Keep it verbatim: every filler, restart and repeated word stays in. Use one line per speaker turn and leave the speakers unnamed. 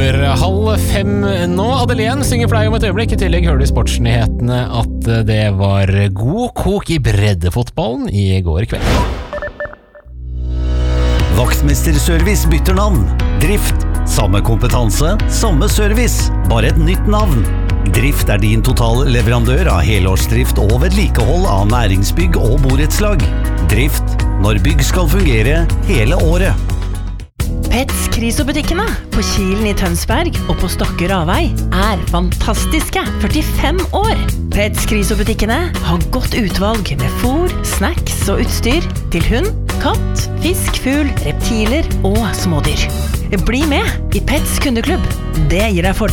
over halv fem nå. Adelén synger for deg om et øyeblikk. I tillegg hører du i sportsnyhetene at det var god kok i breddefotballen i går kveld.
Vaktmesterservice bytter navn. Drift, samme kompetanse, samme service, bare et nytt navn. Drift er din totale leverandør av helårsdrift og vedlikehold av næringsbygg og borettslag. Drift, når bygg skal fungere hele året.
Pets Kriso-butikkene på Kilen i Tønsberg og på Stokke Ravei er fantastiske førtifem år. Pets Kriso-butikkene har godt utvalg med fôr, snacks og utstyr til hund, katt, fisk, fugl, reptiler og smådyr. Bli med i Pets kundeklubb. Det gir deg fordel.